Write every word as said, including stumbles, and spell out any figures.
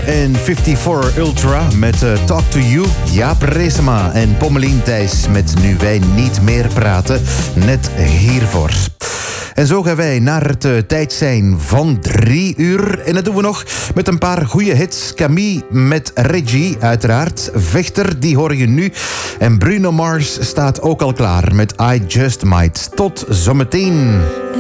en vijfenvijftig Ultra met uh, Talk to You. Jaap Reesema en Pommelien Thijs met Nu Wij Niet Meer Praten. Net hiervoor. En zo gaan wij naar het uh, tijd zijn van drie uur. En dat doen we nog met een paar goede hits. Camille met Reggie, uiteraard. Vechter, die hoor je nu. En Bruno Mars staat ook al klaar met I Just Might. Tot zometeen.